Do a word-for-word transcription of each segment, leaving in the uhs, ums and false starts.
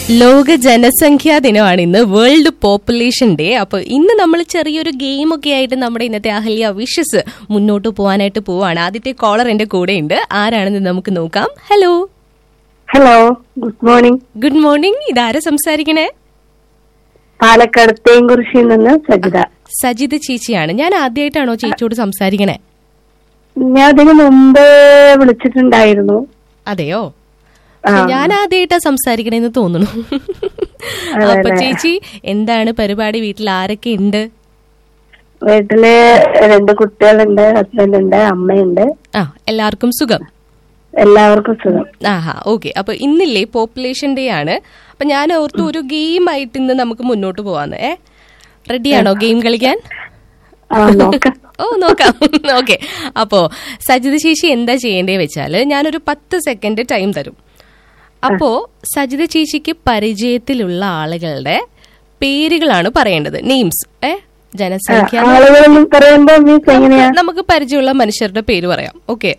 ലോക ജനസംഖ്യാ ദിനമാണ് ഇന്ന്, വേൾഡ് പോപ്പുലേഷൻ ഡേ. അപ്പോൾ ഇന്ന് നമ്മൾ ചെറിയൊരു ഗെയിം ഒക്കെ ആയിട്ട് നമ്മുടെ ഇന്നത്തെ അഹല്യ വിഷസ് മുന്നോട്ട് പോകാനായിട്ട് പോവാണ്. ആദ്യത്തെ കോളർ എന്റെ കൂടെ ഉണ്ട്. ആരാണെന്ന് നമുക്ക് നോക്കാം. Hello hello, good morning. Good morning. ഇതാരാ സംസാരിക്കണേ? പാലക്കാട് തേങ്കുറിശിയിൽ നിന്ന് സജിത. സജിത ചേച്ചിയാണ്. ഞാൻ ആദ്യമായിട്ടാണോ ചേച്ചിയോട് സംസാരിക്കണേ? ഞാൻ അതിന് മുമ്പ് വിളിച്ചിട്ടുണ്ടായിരുന്നു. അതെയോ? ഞാൻ ആദ്യമായിട്ടാ സംസാരിക്കണേന്ന് തോന്നുന്നു. അപ്പൊ ചേച്ചി, എന്താണ് പരിപാടി? വീട്ടിൽ ആരൊക്കെ ഉണ്ട്? വീട്ടില് രണ്ട് കുട്ടികളുണ്ട്, ഹസ്ബൻഡ് ഉണ്ട്, അമ്മയുണ്ട്. ആ, എല്ലാവർക്കും സുഖം? എല്ലാവർക്കും സുഖം. ആഹാ, ഓക്കെ. അപ്പൊ ഇന്നില്ലേ പോപ്പുലേഷൻ ഡേ ആണ്. അപ്പൊ ഞാൻ ഓർത്തു ഒരു ഗെയിം ആയിട്ട് ഇന്ന് നമുക്ക് മുന്നോട്ട് പോവാന്ന്. ഏ റെഡിയാണോ ഗെയിം കളിക്കാൻ? ഓ, നോക്കാം. ഓക്കെ. അപ്പോ സജിത ചേച്ചി എന്താ ചെയ്യേണ്ടേ വെച്ചാല്, ഞാനൊരു പത്ത് സെക്കൻഡ് ടൈം തരും. അപ്പോ സജിത ചേച്ചിക്ക് പരിചയത്തിലുള്ള ആളുകളുടെ പേരുകളാണ് പറയേണ്ടത്. നെയിംസ്. ഏ ജനസംഖ്യ നമുക്ക് പരിചയമുള്ള മനുഷ്യരുടെ പേര് പറയാം. ഓക്കെ?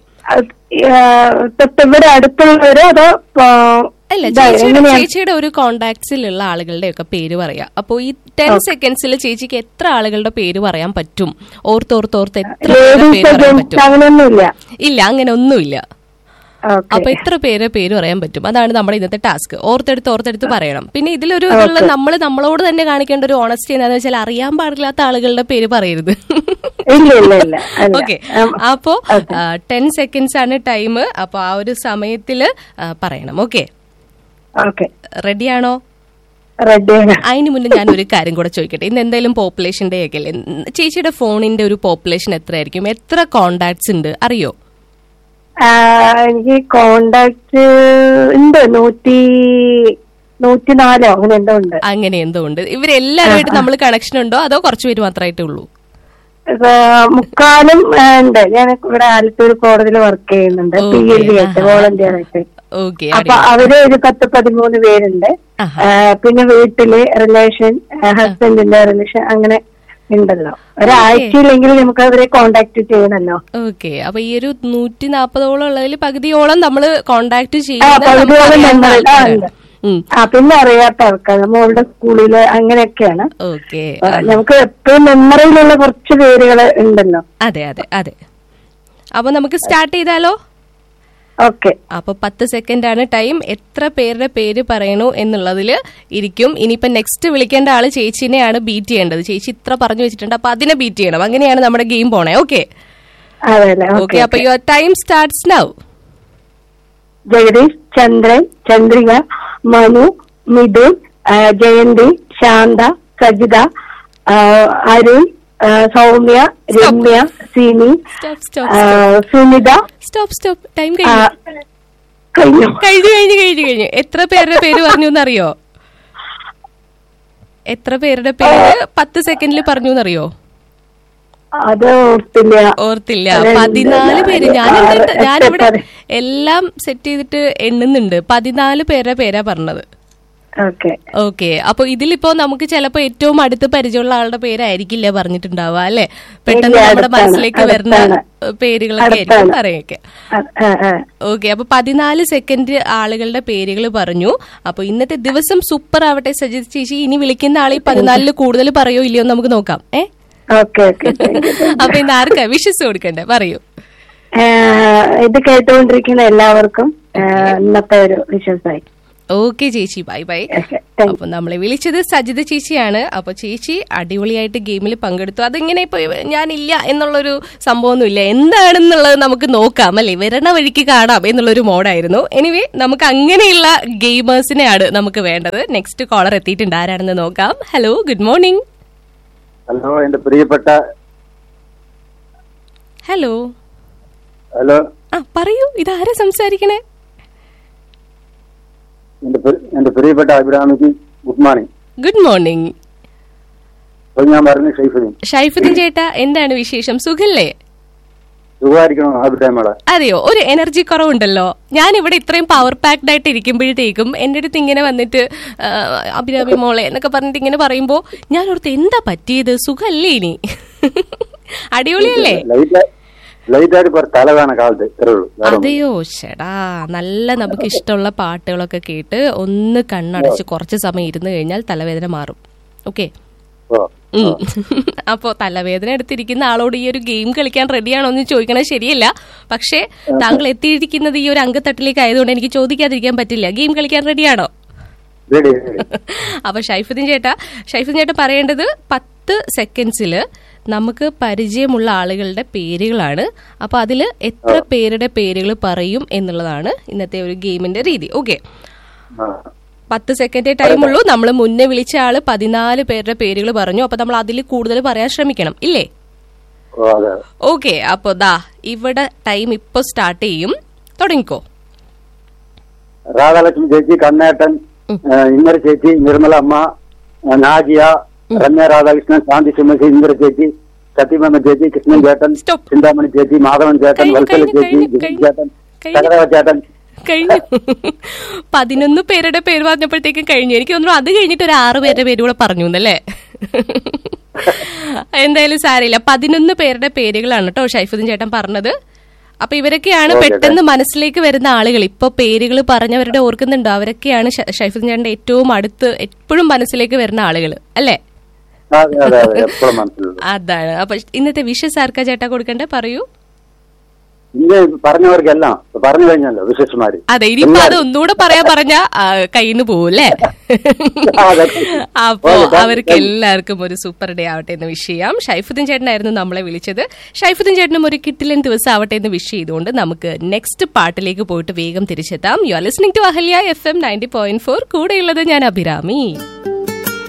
അടുത്തുള്ളവരോ അതോ അല്ല, ചേച്ചിയുടെ ചേച്ചിയുടെ ഒരു കോണ്ടാക്ട്സിലുള്ള ആളുകളുടെ ഒക്കെ പേര് പറയാം. അപ്പൊ ഈ ടെൻ സെക്കൻഡ്സിൽ ചേച്ചിക്ക് എത്ര ആളുകളുടെ പേര് പറയാൻ പറ്റും? ഓർത്തോർത്തോർത്ത് എത്ര പേര് പറയാൻ പറ്റും? ഇല്ല, അങ്ങനെ ഒന്നുമില്ല. അപ്പൊ എത്ര പേര് പേര് പറയാൻ പറ്റും? അതാണ് നമ്മുടെ ഇന്നത്തെ ടാസ്ക്. ഓർത്തെടുത്ത് ഓർത്തെടുത്ത് പറയണം. പിന്നെ ഇതിലൊരു ഇതുള്ള നമ്മൾ നമ്മളോട് തന്നെ കാണിക്കേണ്ട ഒരു ഓണസ്റ്റി എന്താന്ന് വെച്ചാൽ, അറിയാൻ പാടില്ലാത്ത ആളുകളുടെ പേര് പറയരുത്. ഓക്കെ. അപ്പോ ടെൻ സെക്കൻഡ്സ് ആണ് ടൈം. അപ്പൊ ആ ഒരു സമയത്തില് പറയണം. ഓക്കെ? റെഡിയാണോ? അതിന് മുന്നേ ഞാൻ ഒരു കാര്യം കൂടെ ചോദിക്കട്ടെ. ഇന്ന് എന്തായാലും പോപ്പുലേഷൻ ഡേ ഒക്കെ അല്ലേ? ചേച്ചിയുടെ ഫോണിന്റെ ഒരു പോപ്പുലേഷൻ എത്രയായിരിക്കും? എത്ര കോണ്ടാക്ട്സ് ഉണ്ട് അറിയോ? എനിക്ക് കോണ്ടാക്ട് ഉണ്ട്, നൂറ്റി നൂറ്റിനാലോ അങ്ങനെ എന്തോ ഉണ്ട്. അങ്ങനെ എന്തോ ഉണ്ട്. ഇവരെല്ലാവരുമായിട്ട് നമ്മൾ കണക്ഷൻ ഉണ്ടോ അതോ കുറച്ചു പേര് മാത്രമായിട്ടേ ഉള്ളൂ? മുക്കാലും ഉണ്ട്. ഞാൻ ഇവിടെ ആലത്തൂർ കോടതിയിൽ വർക്ക് ചെയ്യുന്നുണ്ട്, പി എൽ ഡി ആയിട്ട്, വോളണ്ടിയർ ആയിട്ട്. അപ്പൊ അവര് ഒരു പത്ത് പതിമൂന്ന് പേരുണ്ട്. പിന്നെ വീട്ടില് റിലേഷൻ, ഹസ്ബൻഡിന്റെ റിലേഷൻ, അങ്ങനെ ഉണ്ടല്ലോ. ഒരാഴ്ചയിലെങ്കിലും നമുക്ക് അവരെ കോണ്ടാക്ട് ചെയ്യണല്ലോ. ഓക്കെ. അപ്പൊ ഈ ഒരു നൂറ്റി നാപ്പതോളം ഉള്ളതിൽ പകുതിയോളം നമ്മള് കോണ്ടാക്ട് ചെയ്യുന്നത്. പിന്നെ അറിയാത്ത ആൾക്കാർ മോളുടെ സ്കൂളില് അങ്ങനെയൊക്കെയാണ്. ഓക്കെ. നമുക്ക് എപ്പോഴും മെമ്മറിയിലുള്ള കുറച്ച് പേരുകൾ ഉണ്ടല്ലോ. അതെ അതെ അതെ. അപ്പൊ നമുക്ക് സ്റ്റാർട്ട് ചെയ്താലോ? ഓക്കെ. അപ്പൊ പത്ത് സെക്കൻഡ് ആണ് ടൈം. എത്ര പേരുടെ പേര് പറയണു എന്നുള്ളതിൽ ഇരിക്കും. ഇനിയിപ്പോ നെക്സ്റ്റ് വിളിക്കേണ്ട ആള് ചേച്ചിനെയാണ് ബീറ്റ് ചെയ്യേണ്ടത്. ചേച്ചി ഇത്ര പറഞ്ഞു വെച്ചിട്ടുണ്ട്, അപ്പൊ അതിനെ ബീറ്റ് ചെയ്യണം. അങ്ങനെയാണ് നമ്മുടെ ഗെയിം പോണേ. ഓക്കെ? ഓക്കെ. അപ്പൊ your time starts now. Jagdish, Chandran, Chandrika, Manu, Mithun, Jayanti, Shantha, Sajitha, Arun, Soumya, Ramya, Sini, Sunitha. Stop stop. Time കഴിഞ്ഞു കഴിഞ്ഞു കഴിഞ്ഞു കഴിഞ്ഞു കഴിഞ്ഞു എത്ര പേരുടെ പേര് പറഞ്ഞു എന്നറിയോ? എത്ര പേരുടെ പേര് പത്ത് സെക്കൻഡിൽ പറഞ്ഞു എന്നറിയോ? അത് ഓർത്തില്ല. ഓർത്തില്ല. പതിനാല് പേര്. ഞാനിവിടെ ഞാനിവിടെ എല്ലാം സെറ്റ് ചെയ്തിട്ട് എണ്ണുന്നുണ്ട്. പതിനാല് പേരുടെ പേരാ പറഞ്ഞത്. ഓക്കെ. അപ്പൊ ഇതിലിപ്പോ നമുക്ക് ചിലപ്പോ ഏറ്റവും അടുത്ത് പരിചയമുള്ള ആളുടെ പേരായിരിക്കില്ല പറഞ്ഞിട്ടുണ്ടാവുക, അല്ലെ? പെട്ടെന്ന് നമ്മുടെ മനസ്സിലേക്ക് വരുന്ന പേരുകളൊക്കെ ആയിരിക്കും പറയൊക്കെ. ഓക്കെ. അപ്പൊ പതിനാല് സെക്കൻഡ് ആളുകളുടെ പേരുകൾ പറഞ്ഞു. അപ്പൊ ഇന്നത്തെ ദിവസം സൂപ്പർ ആവട്ടെ സജിത ചേച്ചി. ഇനി വിളിക്കുന്ന ആൾ ഈ പതിനാലില് കൂടുതൽ പറയോ ഇല്ലയോ നമുക്ക് നോക്കാം. ഏ അപ്പൊ ഇന്ന് ആർക്കാ വിഷസ് കൊടുക്കണ്ടേ? പറയൂ. ഇത് കേട്ടുകൊണ്ടിരിക്കുന്ന എല്ലാവർക്കും ഇന്നത്തെ ഒരു വിഷസായി. ഓക്കെ ചേച്ചി, ബൈ ബൈ. അപ്പൊ നമ്മളെ വിളിച്ചത് സജിത ചേച്ചിയാണ്. അപ്പൊ ചേച്ചി അടിപൊളിയായിട്ട് ഗെയിമിൽ പങ്കെടുത്തു. അതിങ്ങനെ ഇപ്പൊ ഞാനില്ല എന്നുള്ളൊരു സംഭവമൊന്നുമില്ല, എന്താണെന്നുള്ളത് നമുക്ക് നോക്കാം, അല്ലെ? വരണ വഴിക്ക് കാണാം എന്നുള്ളൊരു മോഡായിരുന്നു. എനിവേ, നമുക്ക് അങ്ങനെയുള്ള ഗെയിമേഴ്സിനെയാണ് നമുക്ക് വേണ്ടത്. നെക്സ്റ്റ് കോളർ എത്തിയിട്ടുണ്ട്. ആരാണെന്ന് നോക്കാം. Hello, good morning. ഹലോ, എന്റെ പ്രിയപ്പെട്ട. ഹലോ ഹലോ ആ പറയൂ, ഇതാരാ സംസാരിക്കണേ? എന്റെ പ്രിയപ്പെട്ട അഭിരാമിക്ക് ഗുഡ് മോർണിംഗ്. Good morning. ഞാൻ പറഞ്ഞു ഷൈഫുദ്ദീൻ. ഷൈഫുദ്ദീൻ ചേട്ടാ, എന്താണ് വിശേഷം? സുഖല്ലേ? സുഖമായിരിക്കണം. അതെയോ? ഒരു എനർജി കുറവുണ്ടല്ലോ. ഞാൻ ഇവിടെ ഇത്രയും പവർ പാക്ഡ് ആയിട്ട് ഇരിക്കുമ്പോഴത്തേക്കും എന്റെ അടുത്ത് ഇങ്ങനെ വന്നിട്ട് അഭിരാമി മോളെ എന്നൊക്കെ പറഞ്ഞിട്ട് ഇങ്ങനെ പറയുമ്പോ ഞാൻ ഓർത്ത് എന്താ പറ്റിയത്? സുഖല്ലേ? ഇനി അടിപൊളിയല്ലേ? ലൈറ്റായിട്ട് തലവേദന കാലത്ത് ഇത്രേ ഉള്ളൂ. അതെയോ? ചേടാ, നല്ല നമുക്ക് ഇഷ്ടമുള്ള പാട്ടുകളൊക്കെ കേട്ട് ഒന്ന് കണ്ണടച്ച് കുറച്ച് സമയം ഇരുന്ന് കഴിഞ്ഞാൽ തലവേദന മാറും. ഓക്കെ. അപ്പോ തലവേദന എടുത്തിരിക്കുന്ന ആളോട് ഈ ഒരു ഗെയിം കളിക്കാൻ റെഡിയാണോ എന്ന് ചോദിക്കണത് ശരിയല്ല. പക്ഷെ താങ്കൾ എത്തിയിരിക്കുന്നത് ഈ ഒരു അങ്കത്തട്ടിലേക്ക് ആയതുകൊണ്ട് എനിക്ക് ചോദിക്കാതിരിക്കാൻ പറ്റില്ല. ഗെയിം കളിക്കാൻ റെഡിയാണോ? അപ്പൊ ഷൈഫുദ്ദീൻ ചേട്ടാ ഷൈഫുദ്ദീൻ ചേട്ടാ പറയേണ്ടത് പത്ത് സെക്കൻഡ്സില് നമുക്ക് പരിചയമുള്ള ആളുകളുടെ പേരുകളാണ്. അപ്പൊ അതില് എത്ര പേരുടെ പേരുകൾ പറയും എന്നുള്ളതാണ് ഇന്നത്തെ ഒരു ഗെയിമിന്റെ രീതി. ഓക്കെ. പത്ത് സെക്കൻഡേ ടൈം ഉള്ളൂ. നമ്മൾ മുന്നേ വിളിച്ച ആള് പതിനാല് പേരുടെ പേരുകൾ പറഞ്ഞു. അപ്പൊ നമ്മൾ അതിൽ കൂടുതൽ പറയാൻ ശ്രമിക്കണം, ഇല്ലേ? ഓക്കെ. അപ്പൊ ദാ ഇവിടെ ടൈം ഇപ്പൊ സ്റ്റാർട്ട് ചെയ്യും. തുടങ്ങിക്കോ. രാധാലക്ഷ്മി ചേച്ചി, കണ്ണേട്ടൻ, ഇന്ദിര ചേച്ചി, നിർമ്മല അമ്മ, നാജിയ, രമ്യ രാധാകൃഷ്ണൻ, ശാന്തി സുമേഷ്, ഇന്ദിര ചേച്ചി, സത്യഭാമ ചേച്ചി, കൃഷ്ണൻ ചേട്ടൻ, ചിന്താമണി ചേച്ചി, മാധവൻ ചേട്ടൻ, വത്സല ചേച്ചി, ചേട്ടൻ, സഹദേവ ചേട്ടൻ. കഴിഞ്ഞു. പതിനൊന്ന് പേരുടെ പേര് പറഞ്ഞപ്പോഴത്തേക്കും കഴിഞ്ഞു. എനിക്ക് തോന്നുന്നു അത് കഴിഞ്ഞിട്ട് ഒരു ആറ് പേരുടെ പേര് കൂടെ പറഞ്ഞു എന്നല്ലേ? എന്തായാലും സാരമില്ല. പതിനൊന്ന് പേരുടെ പേരുകളാണ് കേട്ടോ ഷൈഫുദ്ദീൻ ചേട്ടൻ പറഞ്ഞത്. അപ്പൊ ഇവരൊക്കെയാണ് പെട്ടെന്ന് മനസ്സിലേക്ക് വരുന്ന ആളുകൾ. ഇപ്പൊ പേരുകൾ പറഞ്ഞവരുടെ ഓർക്കുന്നുണ്ടോ? അവരൊക്കെയാണ് ഷൈഫുദ്ദീൻ ചേട്ടന്റെ ഏറ്റവും അടുത്ത് എപ്പോഴും മനസ്സിലേക്ക് വരുന്ന ആളുകൾ, അല്ലേ? അതാണ്. അപ്പൊ ഇന്നത്തെ വിഷസ് ആർക്കാ ചേട്ടാ കൊടുക്കണ്ടേ? പറയൂ. പറഞ്ഞവർക്കെല്ലാം പറഞ്ഞു കഴിഞ്ഞല്ലോ വിശേഷമാര്. അതെ, ഇനിയിപ്പോ അത് ഒന്നുകൂടെ പറയാൻ പറഞ്ഞ കയ്യിന്ന് പോവല്ലേ? അപ്പോ അവർക്ക് എല്ലാവർക്കും ഒരു സൂപ്പർ ഡേ ആവട്ടെ എന്ന് വിഷ് ചെയ്യാം. ഷൈഫുദ്ദീൻ ചേട്ടനായിരുന്നു നമ്മളെ വിളിച്ചത്. ഷൈഫുദ്ദീൻ ചേട്ടനും ഒരു കിട്ടിലൻ ദിവസം ആവട്ടെ എന്ന് വിഷ് ചെയ്തുകൊണ്ട് നമുക്ക് നെക്സ്റ്റ് പാട്ടിലേക്ക് പോയിട്ട് വേഗം തിരിച്ചെത്താം. You are listening to Ahalya F M ninety point four. കൂടെയുള്ളത് ഞാൻ അഭിരാമി.